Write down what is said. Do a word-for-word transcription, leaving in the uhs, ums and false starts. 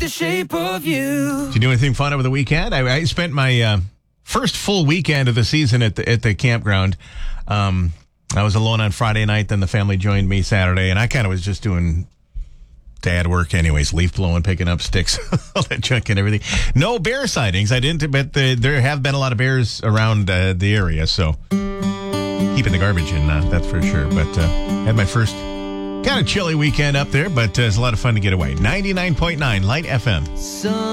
the shape of you. Did you do anything fun over the weekend? I, I spent my uh, first full weekend of the season at the at the campground. Um, I was alone on Friday night, then the family joined me Saturday, and I kind of was just doing dad work anyways, leaf blowing, picking up sticks, all that junk and everything. No bear sightings. I didn't, but the, there have been a lot of bears around uh, the area, so keeping the garbage in, uh, that's for sure. But uh, had my first kind of chilly weekend up there, but uh, it's a lot of fun to get away. ninety-nine point nine Light F M. Some